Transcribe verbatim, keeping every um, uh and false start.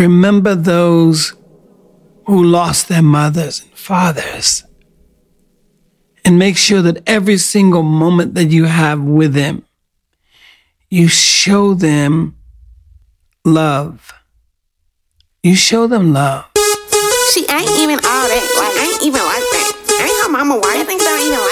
Remember those who lost their mothers and fathers. And make sure that every single moment that you have with them, you show them love. You show them love. She ain't even all that. Like, ain't even like that. Ain't her mama white. I think she don't even like